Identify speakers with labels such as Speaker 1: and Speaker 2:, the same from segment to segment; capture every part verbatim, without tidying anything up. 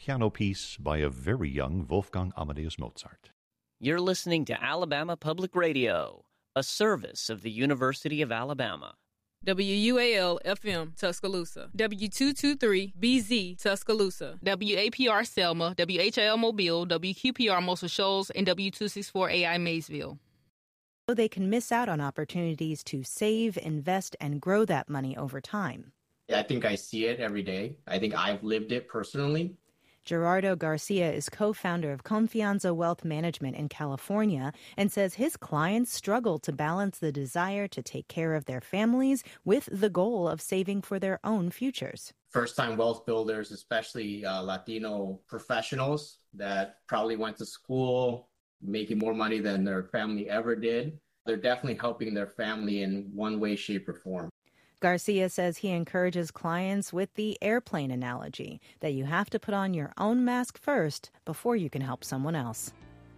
Speaker 1: piano piece by a very young Wolfgang Amadeus Mozart.
Speaker 2: You're listening to Alabama Public Radio, a service of the University of Alabama.
Speaker 3: W U A L F M Tuscaloosa, W two twenty-three B Z Tuscaloosa,
Speaker 4: W A P R Selma, W H I L Mobile, W Q P R Muscle Shoals, and W two sixty-four A I Maysville.
Speaker 5: So they can miss out on opportunities to save, invest, and grow that money over time.
Speaker 6: I think I see it every day. I think I've lived it personally.
Speaker 5: Gerardo Garcia is co-founder of Confianza Wealth Management in California and says his clients struggle to balance the desire to take care of their families with the goal of saving for their own futures.
Speaker 6: First-time wealth builders, especially uh, Latino professionals that probably went to school making more money than their family ever did. They're definitely helping their family in one way, shape, or form.
Speaker 5: Garcia says he encourages clients with the airplane analogy, that you have to put on your own mask first before you can help someone else.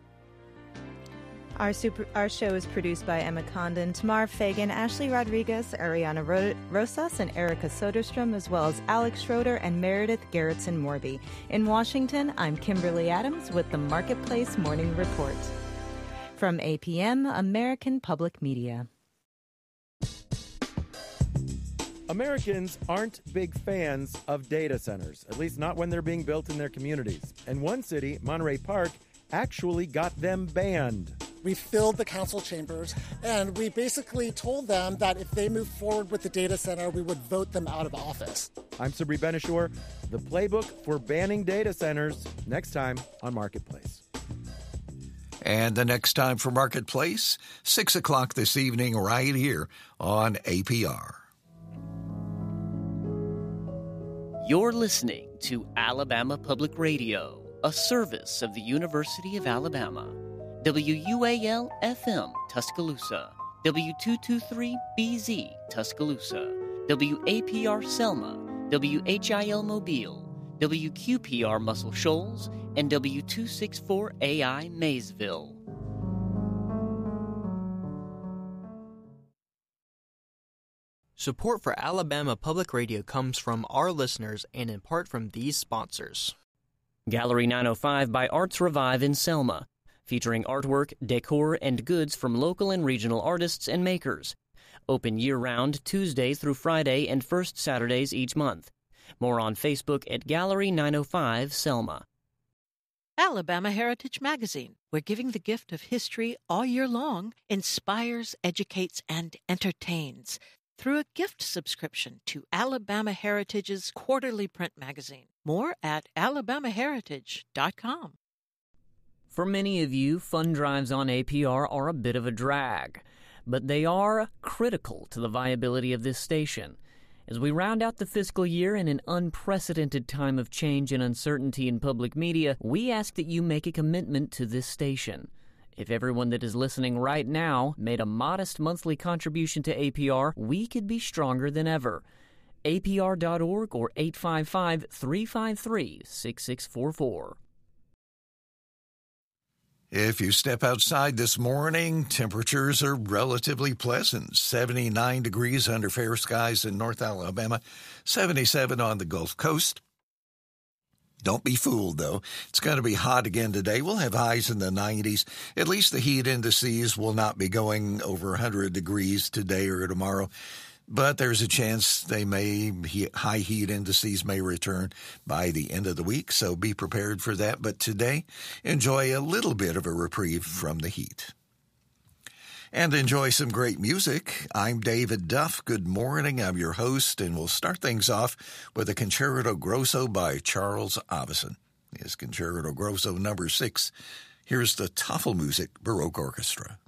Speaker 5: Our super, our show is produced by Emma Condon, Tamar Fagan, Ashley Rodriguez, Ariana Ro- Rosas, and Erica Soderstrom, as well as Alex Schroeder and Meredith Gerritsen-Morby. In Washington, I'm Kimberly Adams with the Marketplace Morning Report. From A P M, American Public Media.
Speaker 7: Americans aren't big fans of data centers, at least not when they're being built in their communities. And one city, Monterey Park, actually got them banned.
Speaker 8: We filled the council chambers, and we basically told them that if they move forward with the data center, we would vote them out of office.
Speaker 7: I'm Sabri Benishore. The playbook for banning data centers, next time on Marketplace.
Speaker 9: And the next time for Marketplace, six o'clock this evening right here on A P R.
Speaker 2: You're listening to Alabama Public Radio, a service of the University of Alabama. W U A L F M Tuscaloosa, W two twenty-three B Z Tuscaloosa, W A P R Selma, W H I L Mobile, W Q P R Muscle Shoals, and W two sixty-four A I Maysville.
Speaker 10: Support for Alabama Public Radio comes from our listeners and in part from these sponsors.
Speaker 2: Gallery nine oh five by Arts Revive in Selma, featuring artwork, decor, and goods from local and regional artists and makers. Open year-round Tuesday through Friday and first Saturdays each month. More on Facebook at Gallery nine oh five Selma.
Speaker 11: Alabama Heritage Magazine, where giving the gift of history all year long inspires, educates, and entertains through a gift subscription to Alabama Heritage's quarterly print magazine. More at alabama heritage dot com.
Speaker 2: For many of you, fund drives on A P R are a bit of a drag, but they are critical to the viability of this station. As we round out the fiscal year in an unprecedented time of change and uncertainty in public media, we ask that you make a commitment to this station. If everyone that is listening right now made a modest monthly contribution to A P R, we could be stronger than ever. A P R dot org or eight five five, three five three, six six four four.
Speaker 9: If you step outside this morning, temperatures are relatively pleasant. seventy-nine degrees under fair skies in North Alabama, seventy-seven on the Gulf Coast. Don't be fooled, though. It's going to be hot again today. We'll have highs in the nineties. At least the heat indices will not be going over one hundred degrees today or tomorrow. But there's a chance they may, high heat indices may return by the end of the week, so be prepared for that. But today, enjoy a little bit of a reprieve from the heat. And enjoy some great music. I'm David Duff. Good morning. I'm your host, and we'll start things off with a Concerto Grosso by Charles Avison. His Concerto Grosso number six. Here's the Tafelmusik Baroque Orchestra.